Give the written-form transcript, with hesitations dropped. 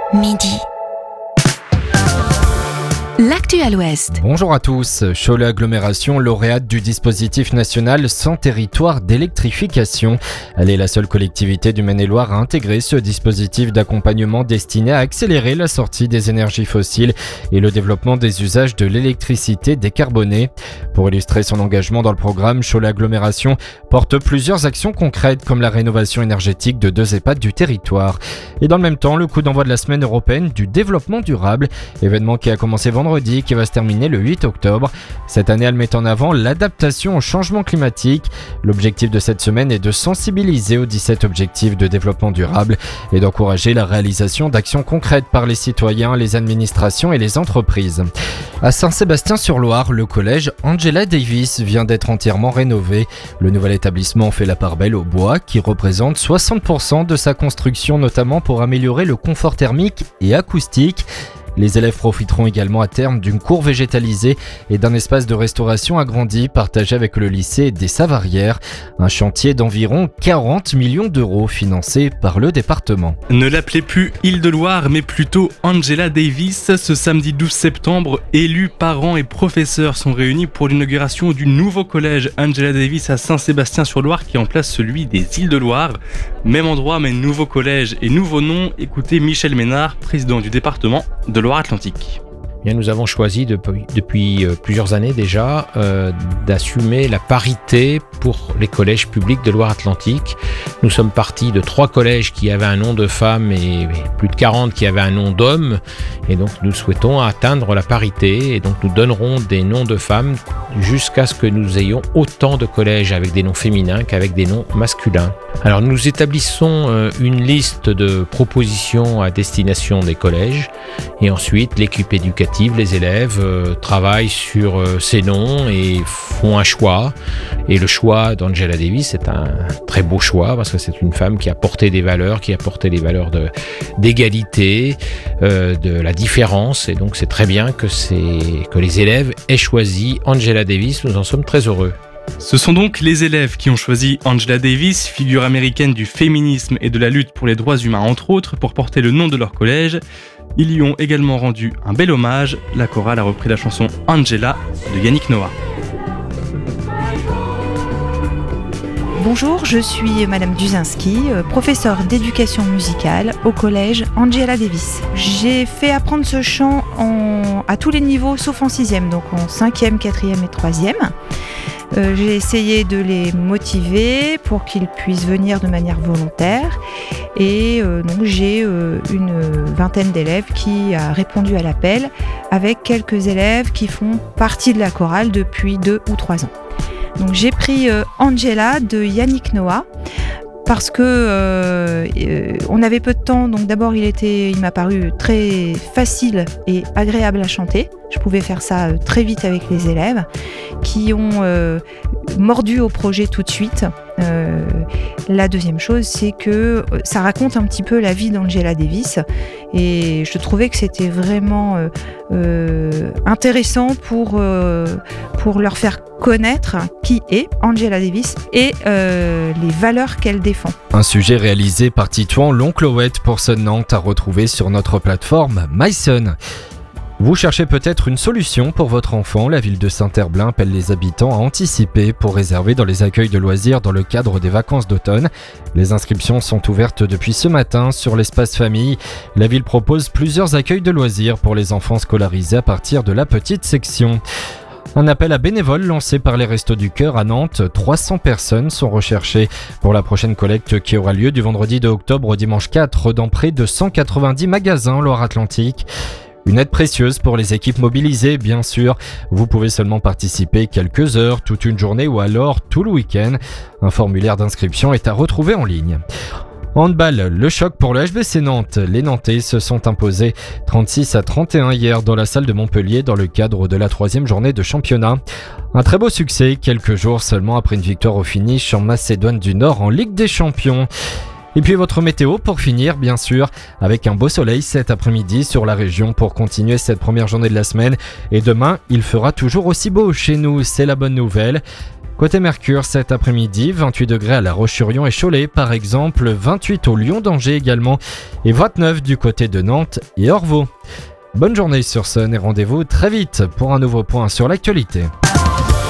Midi. L'actu à l'Ouest. Bonjour à tous. Cholet Agglomération, lauréate du dispositif national sans territoire d'électrification. Elle est la seule collectivité du Maine-et-Loire à intégrer ce dispositif d'accompagnement destiné à accélérer la sortie des énergies fossiles et le développement des usages de l'électricité décarbonée. Pour illustrer son engagement dans le programme, Cholet Agglomération porte plusieurs actions concrètes comme la rénovation énergétique de 2 EHPAD du territoire. Et dans le même temps, le coup d'envoi de la semaine européenne du développement durable, événement qui a commencé vendredi, qui va se terminer le 8 octobre. Cette année, elle met en avant l'adaptation au changement climatique. L'objectif de cette semaine est de sensibiliser aux 17 objectifs de développement durable et d'encourager la réalisation d'actions concrètes par les citoyens, les administrations et les entreprises. À Saint-Sébastien-sur-Loire, le collège Angela Davis vient d'être entièrement rénové. Le nouvel établissement fait la part belle au bois qui représente 60% de sa construction, notamment pour améliorer le confort thermique et acoustique. Les élèves profiteront également à terme d'une cour végétalisée et d'un espace de restauration agrandi partagé avec le lycée des Savarières. Un chantier d'environ 40 millions d'euros financé par le département. Ne l'appelez plus Île-de-Loire mais plutôt Angela Davis. Ce samedi 12 septembre, élus, parents et professeurs sont réunis pour l'inauguration du nouveau collège Angela Davis à Saint-Sébastien-sur-Loire qui remplace celui des Îles-de-Loire. Même endroit mais nouveau collège et nouveau nom. Écoutez Michel Ménard, président du département de Loire-Atlantique. Bien, nous avons choisi depuis plusieurs années déjà d'assumer la parité pour les collèges publics de Loire-Atlantique. Nous sommes partis de 3 collèges qui avaient un nom de femme et plus de 40 qui avaient un nom d'homme. Et donc nous souhaitons atteindre la parité et donc nous donnerons des noms de femmes jusqu'à ce que nous ayons autant de collèges avec des noms féminins qu'avec des noms masculins. Alors nous établissons une liste de propositions à destination des collèges et ensuite l'équipe éducative, les élèves travaillent sur ces noms et font un choix. Et le choix d'Angela Davis est un très beau choix parce que c'est une femme qui a porté des valeurs, qui a porté les valeurs d'égalité, de la différence. Et donc c'est très bien que les élèves aient choisi Angela Davis. Nous en sommes très heureux. Ce sont donc les élèves qui ont choisi Angela Davis, figure américaine du féminisme et de la lutte pour les droits humains entre autres, pour porter le nom de leur collège. Ils lui ont également rendu un bel hommage. La chorale a repris la chanson Angela de Yannick Noah. Bonjour, je suis Madame Duzinski, professeure d'éducation musicale au collège Angela Davis. J'ai fait apprendre ce chant à tous les niveaux sauf en 6e, donc en 5e, 4e et 3e. J'ai essayé de les motiver pour qu'ils puissent venir de manière volontaire et donc j'ai une vingtaine d'élèves qui a répondu à l'appel avec quelques élèves qui font partie de la chorale depuis 2 ou 3 ans. Donc j'ai pris Angela de Yannick Noah parce que on avait peu de temps, donc d'abord il m'a paru très facile et agréable à chanter. Je pouvais faire ça très vite avec les élèves qui ont mordu au projet tout de suite. La deuxième chose, c'est que ça raconte un petit peu la vie d'Angela Davis et je trouvais que c'était vraiment intéressant pour leur faire connaître qui est Angela Davis et les valeurs qu'elle défend. Un sujet réalisé par Titouan L'Oncloette pour Sun Nantes à retrouver sur notre plateforme MySun. Vous cherchez peut-être une solution pour votre enfant. La ville de Saint-Herblain appelle les habitants à anticiper pour réserver dans les accueils de loisirs dans le cadre des vacances d'automne. Les inscriptions sont ouvertes depuis ce matin sur l'espace famille. La ville propose plusieurs accueils de loisirs pour les enfants scolarisés à partir de la petite section. Un appel à bénévoles lancé par les Restos du Cœur à Nantes. 300 personnes sont recherchées pour la prochaine collecte qui aura lieu du vendredi 2 octobre au dimanche 4 dans près de 190 magasins Loire-Atlantique. Une aide précieuse pour les équipes mobilisées, bien sûr. Vous pouvez seulement participer quelques heures, toute une journée ou alors tout le week-end. Un formulaire d'inscription est à retrouver en ligne. Handball, le choc pour le HBC Nantes. Les Nantais se sont imposés 36-31 hier dans la salle de Montpellier dans le cadre de la 3e journée de championnat. Un très beau succès, quelques jours seulement après une victoire au finish en Macédoine du Nord en Ligue des Champions. Et puis votre météo pour finir, bien sûr, avec un beau soleil cet après-midi sur la région pour continuer cette première journée de la semaine. Et demain, il fera toujours aussi beau chez nous, c'est la bonne nouvelle. Côté Mercure, cet après-midi, 28 degrés à La Roche-sur-Yon et Cholet par exemple, 28 au Lyon d'Angers également et 29 du côté de Nantes et Orvaux. Bonne journée sur Sun et rendez-vous très vite pour un nouveau point sur l'actualité.